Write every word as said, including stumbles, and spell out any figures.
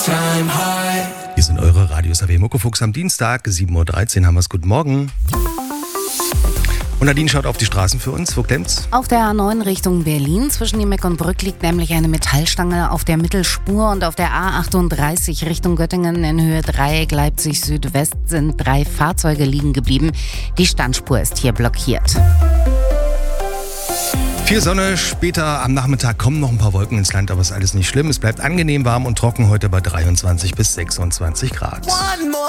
Hier sind eure Radios A W Muckefuchs am Dienstag, sieben Uhr dreizehn haben wir es. Guten Morgen. Und Nadine schaut auf die Straßen für uns. Wo klemmt's? Auf der A neun Richtung Berlin zwischen Niemeck und Brück liegt nämlich eine Metallstange auf der Mittelspur und auf der A achtunddreißig Richtung Göttingen in Höhe Dreieck Leipzig Südwest sind drei Fahrzeuge liegen geblieben. Die Standspur ist hier blockiert. Viel Sonne, später am Nachmittag kommen noch ein paar Wolken ins Land, aber ist alles nicht schlimm. Es bleibt angenehm warm und trocken heute bei dreiundzwanzig bis sechsundzwanzig Grad.